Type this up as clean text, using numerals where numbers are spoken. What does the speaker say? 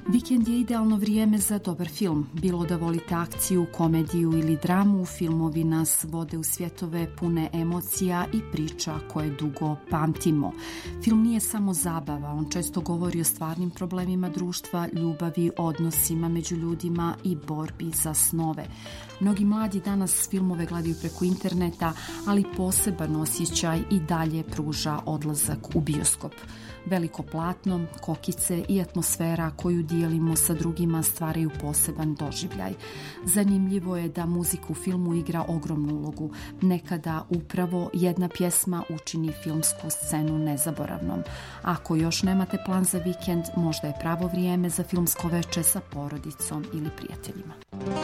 Vikend je idealno vrijeme za dobar film. Bilo da volite akciju, komediju ili dramu, filmovi nas vode u svjetove pune emocija i priča koje dugo pamtimo. Film nije samo zabava, on često govori o stvarnim problemima društva, ljubavi, odnosima među ljudima i borbi za snove. Mnogi mladi danas filmove gledaju preko interneta, ali poseban osjećaj i dalje pruža odlazak u bioskop. Veliko platno, kokice i atmosfera koju dijelimo sa drugima stvaraju poseban doživljaj. Zanimljivo je da muzika u filmu igra ogromnu ulogu. Nekada upravo jedna pjesma učini filmsku scenu nezaboravnom. Ako još nemate plan za vikend, možda je pravo vrijeme za filmsko veče sa porodicom ili prijateljima.